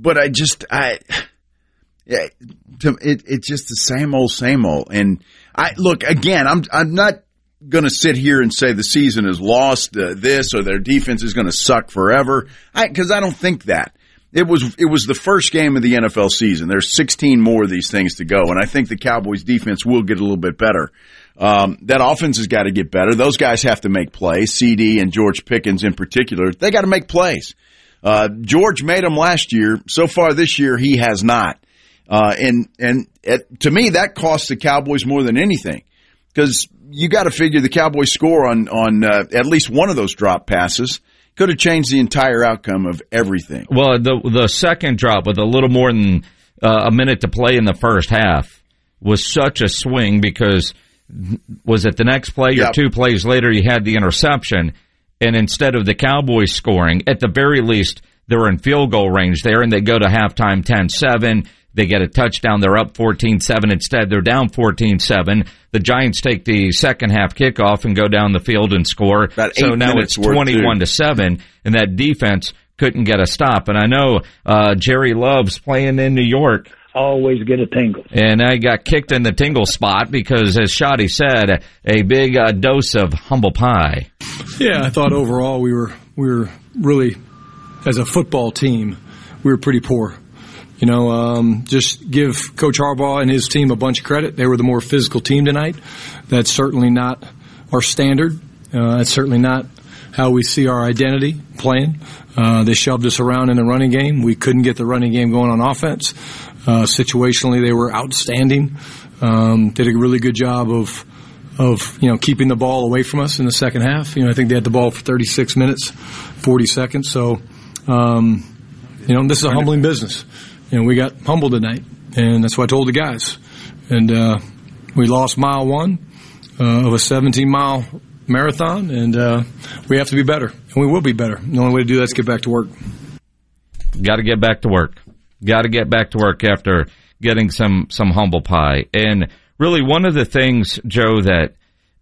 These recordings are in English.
but it's just the same old. And look, again, I'm not going to sit here and say the season is lost, this or their defense is going to suck forever. Because I don't think that. It was the first game of the NFL season. There's 16 more of these things to go, and I think the Cowboys defense will get a little bit better. That offense has got to get better. Those guys have to make plays. CD and George Pickens in particular, they got to make plays. George made them last year. So far this year, he has not. To me, that costs the Cowboys more than anything, because you got to figure the Cowboys score on at least one of those drop passes could have changed the entire outcome of everything. Well, the second drop with a little more than a minute to play in the first half was such a swing, because was it the next play or two plays later you had the interception, and instead of the Cowboys scoring, at the very least they were in field goal range there, and they go to halftime 10-7. They get a touchdown. They're up 14-7. Instead, they're down 14-7. The Giants take the second half kickoff and go down the field and score. So now it's 21-7, and that defense couldn't get a stop. And I know Jerry loves playing in New York. Always get a tingle. And I got kicked in the tingle spot because, as Shoddy said, a big dose of humble pie. Yeah, I thought overall we were really, as a football team, we were pretty poor. You know, just give Coach Harbaugh and his team a bunch of credit. They were the more physical team tonight. That's certainly not our standard. That's certainly not how we see our identity playing. They shoved us around in the running game. We couldn't get the running game going on offense. Situationally, they were outstanding. Did a really good job of keeping the ball away from us in the second half. I think they had the ball for 36 minutes, 40 seconds. So, this is a humbling business. We got humbled tonight, and that's what I told the guys. And we lost mile one of a 17-mile marathon, and we have to be better, and we will be better. The only way to do that is get back to work. Got to get back to work. Got to get back to work after getting some humble pie. And really, one of the things, Joe, that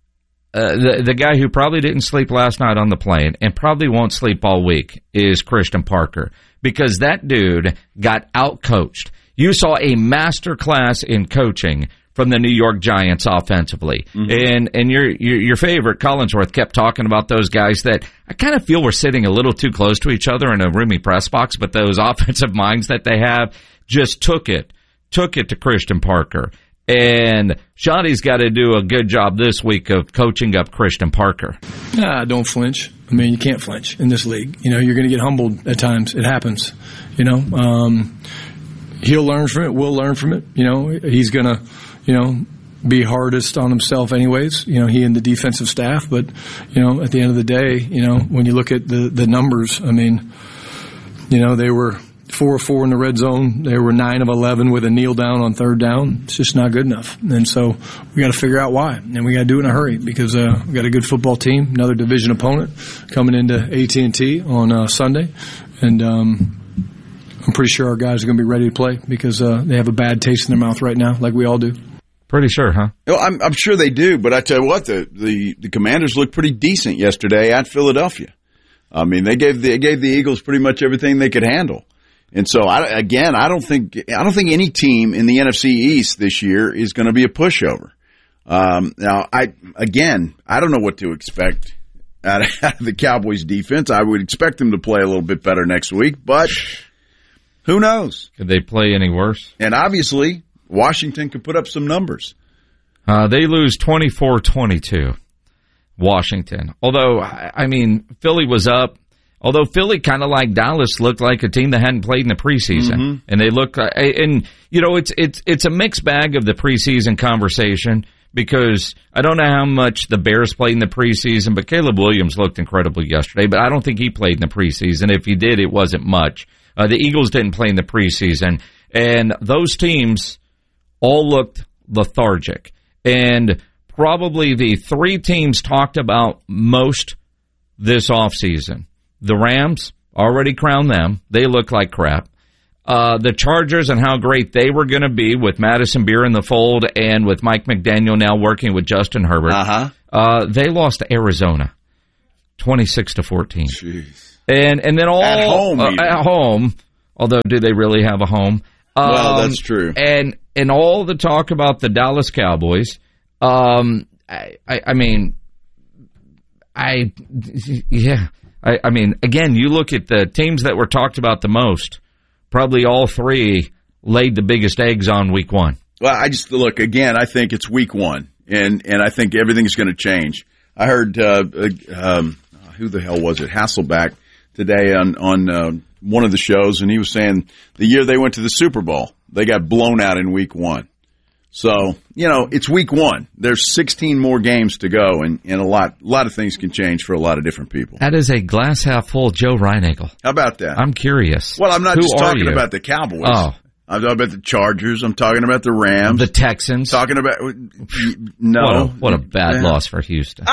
the guy who probably didn't sleep last night on the plane and probably won't sleep all week is Christian Parker, because that dude got out-coached. You saw a master class in coaching from the New York Giants offensively. Mm-hmm. And your favorite, Collinsworth, kept talking about those guys that I kind of feel were sitting a little too close to each other in a roomy press box, but those offensive minds that they have just took it to Christian Parker. And Shoddy's got to do a good job this week of coaching up Christian Parker. Don't flinch. I mean, you can't flinch in this league. You're going to get humbled at times. It happens. He'll learn from it. We'll learn from it. He's going to, be hardest on himself anyways. He and the defensive staff. But, at the end of the day, when you look at the numbers, I mean, they were 4 of 4 in the red zone. They were 9 of 11 with a kneel down on third down. It's just not good enough. And so we got to figure out why. And we got to do it in a hurry, because we got a good football team, another division opponent coming into AT&T on Sunday. And I'm pretty sure our guys are going to be ready to play, because they have a bad taste in their mouth right now, like we all do. Pretty sure, huh? Well, I'm sure they do, but I tell you what, the Commanders looked pretty decent yesterday at Philadelphia. I mean, they gave the Eagles pretty much everything they could handle. And so, I don't think any team in the NFC East this year is going to be a pushover. Now, I don't know what to expect out of the Cowboys defense. I would expect them to play a little bit better next week, but who knows? Could they play any worse? And obviously, Washington could put up some numbers. They lose 24-22, Washington. Although, I mean, Philly was up. Although Philly, kind of like Dallas, looked like a team that hadn't played in the preseason. Mm-hmm. And they look, it's a mixed bag of the preseason conversation, because I don't know how much the Bears played in the preseason, but Caleb Williams looked incredible yesterday, but I don't think he played in the preseason. If he did, it wasn't much. The Eagles didn't play in the preseason, and those teams all looked lethargic. And probably the 3 teams talked about most this offseason. The Rams, already crowned them. They look like crap. The Chargers and how great they were going to be with Madison Beer in the fold and with Mike McDaniel now working with Justin Herbert. They lost to Arizona, 26-14. Jeez. And then all at home. Although, do they really have a home? Well, that's true. And all the talk about the Dallas Cowboys, I mean, again, you look at the teams that were talked about the most, probably all three laid the biggest eggs on week one. Well, I think it's week one, and I think everything's going to change. I heard, who the hell was it? Hasselback today on one of the shows, and he was saying the year they went to the Super Bowl, they got blown out in week one. So, it's week one. There's 16 more games to go, and a lot of things can change for a lot of different people. That is a glass half full Joe Reinagle. How about that? I'm curious. Well, I'm not just talking about the Cowboys. Oh. I'm talking about the Chargers. I'm talking about the Rams. The Texans. Talking about, no. What a bad loss for Houston.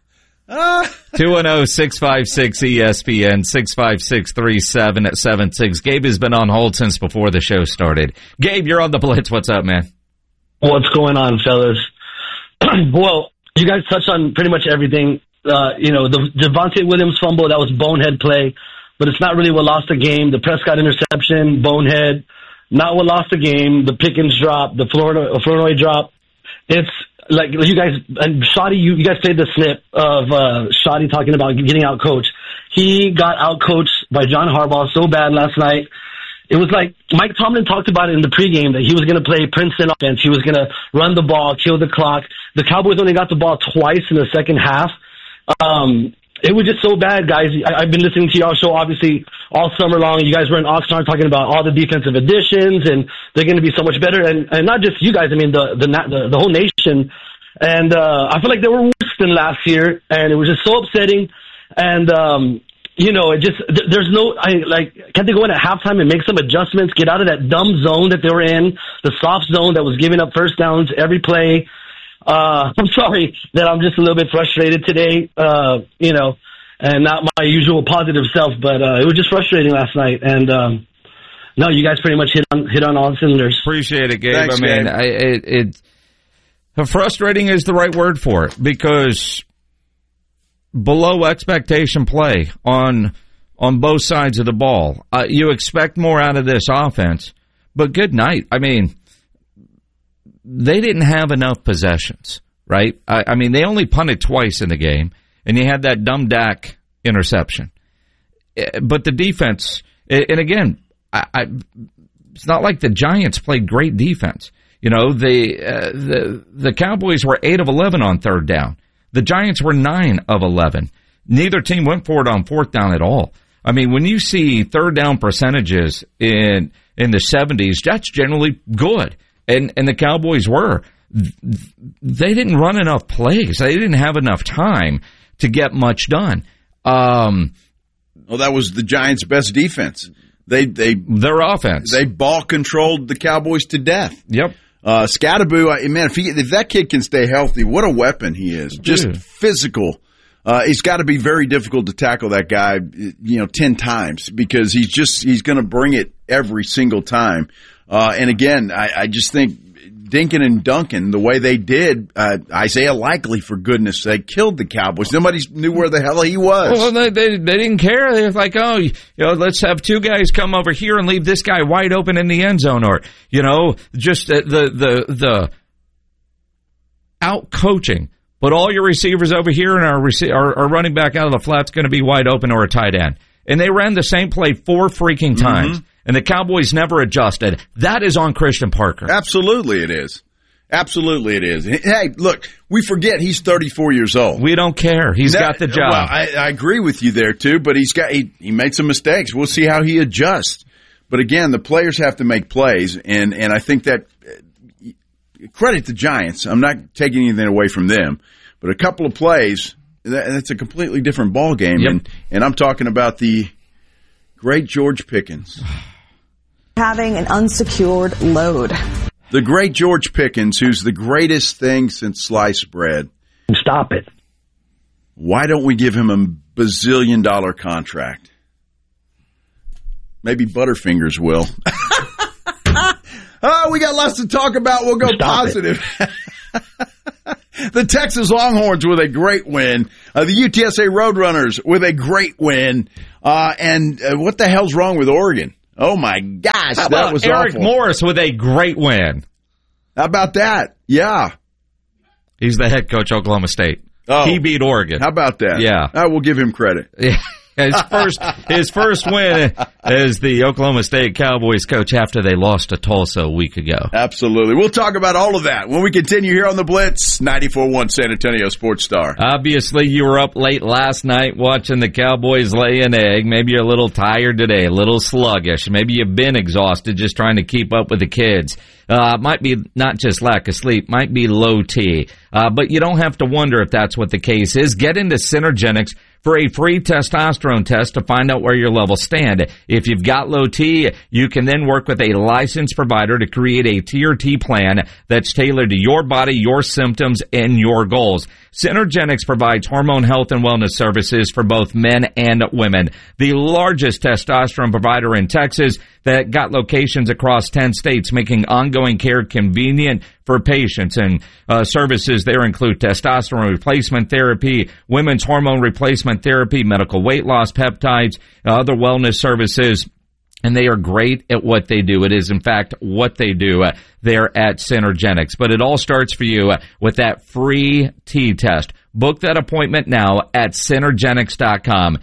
210-656-ESPN, 656-3776. Gabe has been on hold since before the show started. Gabe, you're on the Blitz. What's up, man? What's going on, fellas? Well, you guys touched on pretty much everything. The Devontae Williams fumble, that was bonehead play, but it's not really what lost the game. The Prescott interception, bonehead, not what lost the game. The Pickens drop, the Flournoy drop. It's like you guys, and Shoddy, you guys played the snip of Shoddy talking about getting out coached. He got out coached by John Harbaugh so bad last night. It was like Mike Tomlin talked about it in the pregame that he was going to play Princeton offense. He was going to run the ball, kill the clock. The Cowboys only got the ball twice in the second half. It was just so bad, guys. I've been listening to y'all show, obviously, all summer long. You guys were in Oxnard talking about all the defensive additions, and they're going to be so much better. And not just you guys, I mean, the whole nation. And I feel like they were worse than last year, and it was just so upsetting. And, it just, there's no, can't they go in at halftime and make some adjustments, get out of that dumb zone that they were in, the soft zone that was giving up first downs every play? I'm sorry that I'm just a little bit frustrated today, and not my usual positive self, but it was just frustrating last night. And no, you guys pretty much hit on all cylinders. Appreciate it, Gabe. Thanks, Frustrating is the right word for it, because below expectation play on both sides of the ball. You expect more out of this offense, but good night. I mean, they didn't have enough possessions, right? I mean, they only punted twice in the game, and you had that dumb Dak interception. But the defense, and again, it's not like the Giants played great defense. The Cowboys were 8 of 11 on third down. The Giants were 9 of 11. Neither team went for it on fourth down at all. I mean, when you see third down percentages in the 70s, that's generally good. And the Cowboys were. They didn't run enough plays. They didn't have enough time to get much done. Well, that was the Giants' best defense. Their offense. They ball controlled the Cowboys to death. Yep. Scatterboo, man, if that kid can stay healthy, what a weapon he is. Just physical. He's got to be very difficult to tackle that guy, 10 times, because he's going to bring it every single time. And again, I just think Dinkin and Duncan, the way they did, Isaiah Likely, for goodness sake, killed the Cowboys. Nobody knew where the hell he was. Well, they didn't care. They were like, let's have two guys come over here and leave this guy wide open in the end zone, or just the out coaching. But all your receivers over here and our running back out of the flat's going to be wide open, or a tight end. And they ran the same play 4 freaking times. Mm-hmm. And the Cowboys never adjusted. That is on Christian Parker. Absolutely it is. Absolutely it is. Hey, look, we forget he's 34 years old. We don't care. He's got the job. Well, I agree with you there, too, but he made some mistakes. We'll see how he adjusts. But again, the players have to make plays, and I think that credit the Giants. I'm not taking anything away from them, but a couple of plays, that's a completely different ball game. Yep. And I'm talking about the great George Pickens. Having an unsecured load. The great George Pickens, who's the greatest thing since sliced bread. Stop it. Why don't we give him a bazillion-dollar contract? Maybe Butterfingers will. We got lots to talk about. We'll go positive. The Texas Longhorns with a great win. The UTSA Roadrunners with a great win. And what the hell's wrong with Oregon? Oh, my gosh. How that about was Eric awful. Morris with a great win? How about that? Yeah. He's the head coach of Oklahoma State. Oh. He beat Oregon. How about that? Yeah. I will give him credit. Yeah. His first win as the Oklahoma State Cowboys coach after they lost to Tulsa a week ago. Absolutely. We'll talk about all of that when we continue here on the Blitz, 94.1 San Antonio Sports Star. Obviously, you were up late last night watching the Cowboys lay an egg. Maybe you're a little tired today, a little sluggish. Maybe you've been exhausted just trying to keep up with the kids. Might be not just lack of sleep, might be low T. But you don't have to wonder if that's what the case is. Get into Synergenics for a free testosterone test to find out where your levels stand. If you've got low T, you can then work with a licensed provider to create a TRT plan that's tailored to your body, your symptoms, and your goals. Synergenics provides hormone health and wellness services for both men and women. The largest testosterone provider in Texas that got locations across 10 states, making ongoing care convenient for patients. And services there include testosterone replacement therapy, women's hormone replacement therapy, medical weight loss, peptides, other wellness services. And they are great at what they do. It is, in fact, what they do there at Synergenics. But it all starts for you with that free T test. Book that appointment now at Synergenics.com.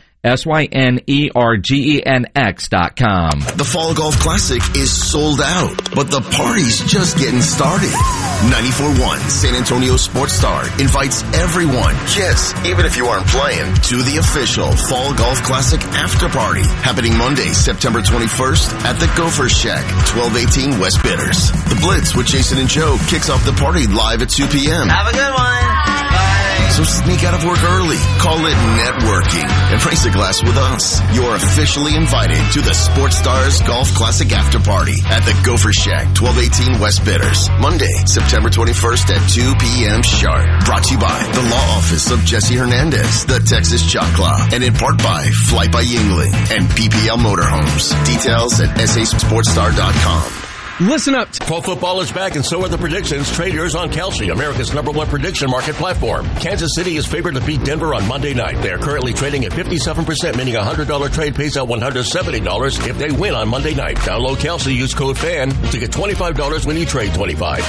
Synergenx.com. The Fall Golf Classic is sold out, but the party's just getting started. 94.1 San Antonio Sports Star invites everyone, yes, even if you aren't playing, to the official Fall Golf Classic after party happening Monday, September 21st at the Gopher Shack, 1218 West Bitters. The Blitz with Jason and Joe kicks off the party live at 2 p.m. Have a good one. So sneak out of work early. Call it networking and raise a glass with us. You're officially invited to the Sports Stars Golf Classic After Party at the Gopher Shack, 1218 West Bitters. Monday, September 21st at 2 p.m. sharp. Brought to you by the Law Office of Jesse Hernandez, the Texas Choclaw, and in part by Flight by Yingling and PPL Motorhomes. Details at sasportstar.com. Listen up. Fall football is back, and so are the predictions. Trade yours on Kalshi, America's #1 prediction market platform. Kansas City is favored to beat Denver on Monday night. They are currently trading at 57%, meaning a $100 trade pays out $170 if they win on Monday night. Download Kalshi, use code FAN to get $25 when you trade 25.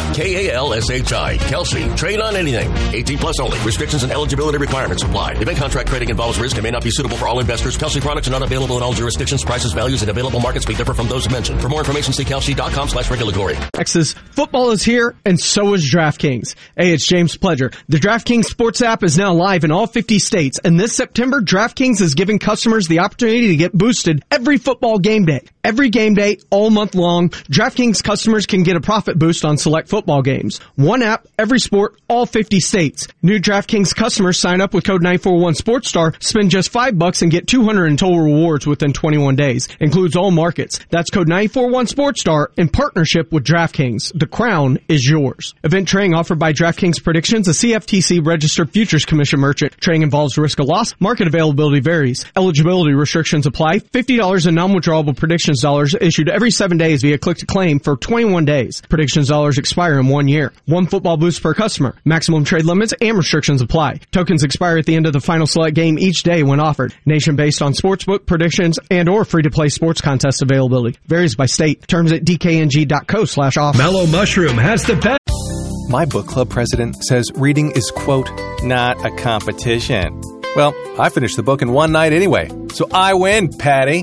Kalshi. Kalshi. Trade on anything. 18 plus only. Restrictions and eligibility requirements apply. Event contract trading involves risk and may not be suitable for all investors. Kalshi products are not available in all jurisdictions. Prices, values, and available markets may differ from those mentioned. For more information, see Kalshi.com/regulatory. Texas football is here, and so is DraftKings. Hey, it's James Pledger. The DraftKings Sports app is now live in all 50 states, and this September, DraftKings is giving customers the opportunity to get boosted every football game day. Every game day, all month long, DraftKings customers can get a profit boost on select football games. One app, every sport, all 50 states. New DraftKings customers sign up with code 941SportsStar, spend just $5 and get $200 in total rewards within 21 days. Includes all markets. That's code 941SportsStar in partnership with DraftKings. The crown is yours. Event trading offered by DraftKings Predictions, a CFTC registered futures commission merchant. Trading involves risk of loss. Market availability varies. Eligibility restrictions apply. $50 in non-withdrawable predictions dollars issued every 7 days via click to claim for 21 days. Predictions dollars expire in 1 year. One football boost per customer. Maximum trade limits and restrictions apply. Tokens expire at the end of the final select game each day when offered. Nation based on sportsbook predictions and or free-to-play sports contest availability. Varies by state. Terms at dkng.co/offer. Mellow Mushroom has the best. My book club president says reading is, quote, not a competition. Well, I finished the book in one night anyway, so I win, Patty.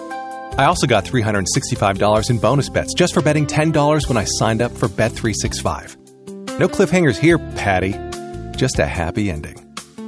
I also got $365 in bonus bets just for betting $10 when I signed up for Bet365. No cliffhangers here, Patty. Just a happy ending.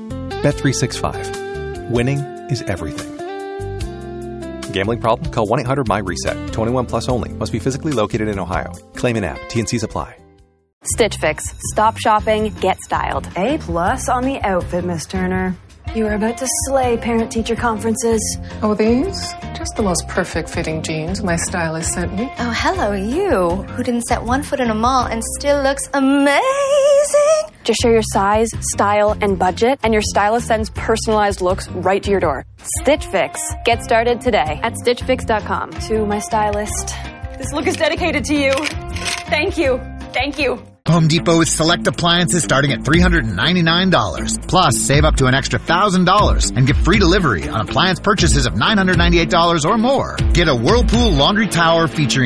Bet365. Winning is everything. Gambling problem? Call 1-800-MY-RESET. 21 plus only. Must be physically located in Ohio. Claim in app. T&Cs apply. Stitch Fix. Stop shopping. Get styled. A+ on the outfit, Miss Turner. You are about to slay parent-teacher conferences. Oh, these? Just the most perfect fitting jeans my stylist sent me. Oh, hello, you, who didn't set one foot in a mall and still looks amazing. Just share your size, style, and budget, and your stylist sends personalized looks right to your door. Stitch Fix. Get started today at StitchFix.com. To my stylist, this look is dedicated to you. Thank you. Thank you. Home Depot with select appliances starting at $399. Plus, save up to an extra $1,000 and get free delivery on appliance purchases of $998 or more. Get a Whirlpool laundry tower featuring